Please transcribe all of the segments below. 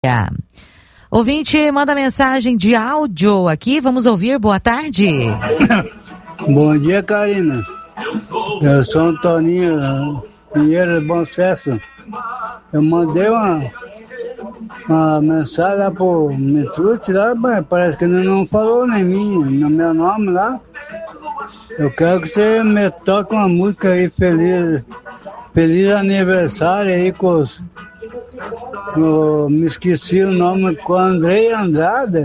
Ouvinte, manda mensagem de áudio aqui, vamos ouvir, boa tarde. Bom dia, Karina. Eu sou Antoninho Pinheiro de Bom Sucesso. Eu mandei uma mensagem lá pro Mitrute lá, mas parece que ele não falou nem no meu nome lá. Eu quero que você me toque uma música aí, feliz aniversário aí com os... me esqueci o nome, com a Andrei Andrade.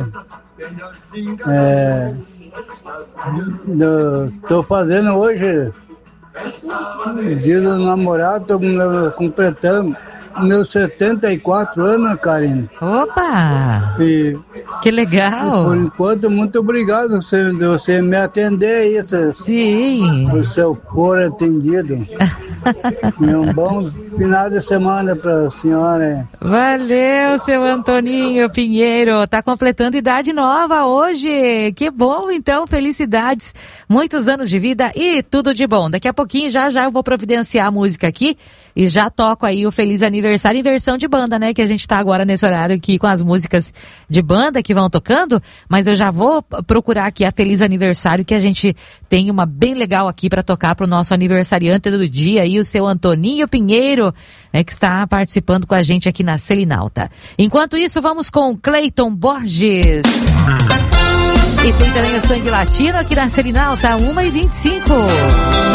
Tô fazendo hoje o dia do namorado, tô completando meus 74 anos, Karina. Opa! Que legal! Por enquanto, muito obrigado de você me atender aí. Sim! O seu coro atendido. E um bom final de semana para a senhora. Valeu, seu Antoninho Pinheiro. Tá completando idade nova hoje. Que bom, então. Felicidades. Muitos anos de vida e tudo de bom. Daqui a pouquinho, já eu vou providenciar a música aqui e já toco aí o Feliz Aniversário em versão de banda, né? Que a gente tá agora nesse horário aqui com as músicas de banda que vão tocando. Mas eu já vou procurar aqui a Feliz Aniversário, que a gente tem uma bem legal aqui para tocar pro nosso aniversariante do dia aí, o seu Antoninho Pinheiro, que está participando com a gente aqui na Selinalta. Enquanto isso, vamos com Cleiton Borges. E tem também o Sangue Latino aqui na Selinalta, 1h25.